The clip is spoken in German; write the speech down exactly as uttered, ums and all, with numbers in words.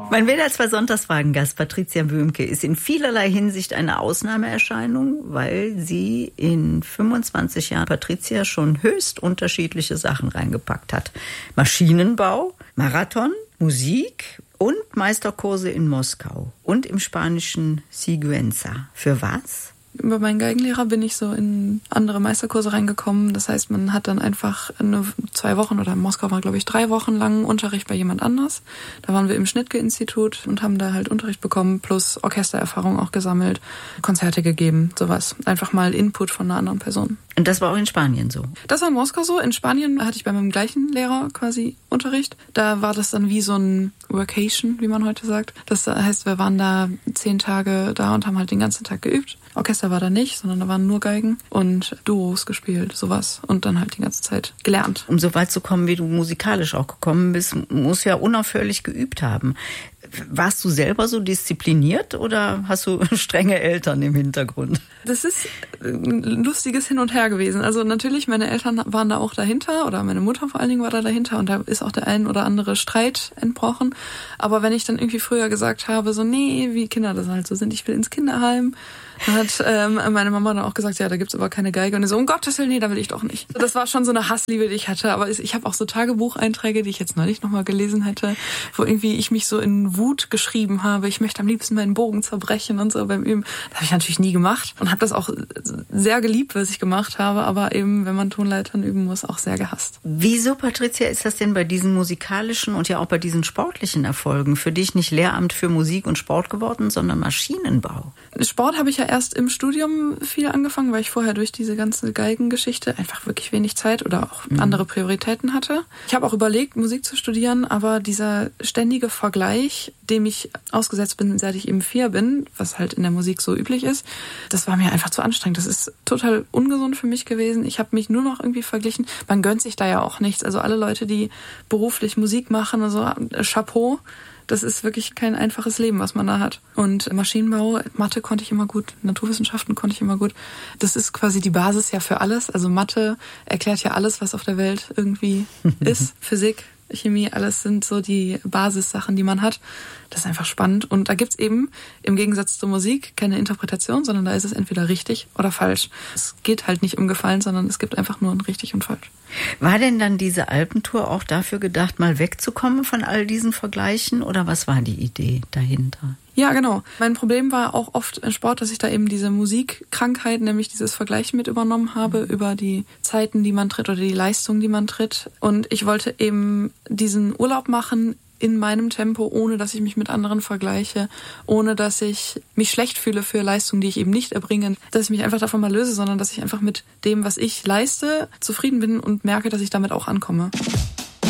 Mein W D R zwei Sonntagsfragen-Gast Patricia Böhmke ist in vielerlei Hinsicht eine Ausnahmeerscheinung, weil sie in fünfundzwanzig Jahren Patricia schon höchst unterschiedliche Sachen reingepackt hat. Maschinenbau, Marathon, Musik und Meisterkurse in Moskau und im spanischen Sigüenza. Für was? Über meinen Geigenlehrer bin ich so in andere Meisterkurse reingekommen. Das heißt, man hat dann einfach eine, zwei Wochen oder in Moskau war, glaube ich, drei Wochen lang Unterricht bei jemand anders. Da waren wir im Schnittke-Institut und haben da halt Unterricht bekommen, plus Orchestererfahrung auch gesammelt, Konzerte gegeben, sowas. Einfach mal Input von einer anderen Person. Und das war auch in Spanien so? Das war in Moskau so. In Spanien hatte ich bei meinem gleichen Lehrer quasi Unterricht. Da war das dann wie so ein Workation, wie man heute sagt. Das heißt, wir waren da zehn Tage da und haben halt den ganzen Tag geübt. Orchester war da nicht, sondern da waren nur Geigen und Duos gespielt, sowas. Und dann halt die ganze Zeit gelernt. Um so weit zu kommen, wie du musikalisch auch gekommen bist, musst du ja unaufhörlich geübt haben. Warst du selber so diszipliniert oder hast du strenge Eltern im Hintergrund? Das ist ein lustiges Hin und Her gewesen. Also natürlich, meine Eltern waren da auch dahinter oder meine Mutter vor allen Dingen war da dahinter und da ist auch der ein oder andere Streit entbrochen. Aber wenn ich dann irgendwie früher gesagt habe, so nee, wie Kinder das halt so sind, ich will ins Kinderheim, dann hat ähm, meine Mama dann auch gesagt, ja, da gibt's aber keine Geige. Und ich so, um Gottes Willen, nee, da will ich doch nicht. Das war schon so eine Hassliebe, die ich hatte. Aber ich habe auch so Tagebucheinträge, die ich jetzt neulich nochmal gelesen hätte, wo irgendwie ich mich so in Wut geschrieben habe, ich möchte am liebsten meinen Bogen zerbrechen und so beim Üben. Das habe ich natürlich nie gemacht und habe das auch sehr geliebt, was ich gemacht habe, aber eben, wenn man Tonleitern üben muss, auch sehr gehasst. Wieso, Patricia, ist das denn bei diesen musikalischen und ja auch bei diesen sportlichen Erfolgen für dich nicht Lehramt für Musik und Sport geworden, sondern Maschinenbau? Sport habe ich ja erst im Studium viel angefangen, weil ich vorher durch diese ganze Geigengeschichte einfach wirklich wenig Zeit oder auch mhm. andere Prioritäten hatte. Ich habe auch überlegt, Musik zu studieren, aber dieser ständige Vergleich, dem ich ausgesetzt bin, seit ich eben vier bin, was halt in der Musik so üblich ist, das war mir einfach zu anstrengend. Das ist total ungesund für mich gewesen. Ich habe mich nur noch irgendwie verglichen. Man gönnt sich da ja auch nichts. Also alle Leute, die beruflich Musik machen, also Chapeau. Das ist wirklich kein einfaches Leben, was man da hat. Und Maschinenbau, Mathe konnte ich immer gut, Naturwissenschaften konnte ich immer gut. Das ist quasi die Basis ja für alles. Also Mathe erklärt ja alles, was auf der Welt irgendwie ist. Physik, Chemie, alles sind so die Basissachen, die man hat. Das ist einfach spannend. Und da gibt's eben im Gegensatz zur Musik keine Interpretation, sondern da ist es entweder richtig oder falsch. Es geht halt nicht um Gefallen, sondern es gibt einfach nur ein richtig und falsch. War denn dann diese Alpentour auch dafür gedacht, mal wegzukommen von all diesen Vergleichen? Oder was war die Idee dahinter? Ja, genau. Mein Problem war auch oft im Sport, dass ich da eben diese Musikkrankheit, nämlich dieses Vergleichen mit übernommen habe mhm. über die Zeiten, die man tritt oder die Leistung, die man tritt. Und ich wollte eben diesen Urlaub machen in meinem Tempo, ohne dass ich mich mit anderen vergleiche, ohne dass ich mich schlecht fühle für Leistungen, die ich eben nicht erbringe, dass ich mich einfach davon mal löse, sondern dass ich einfach mit dem, was ich leiste, zufrieden bin und merke, dass ich damit auch ankomme.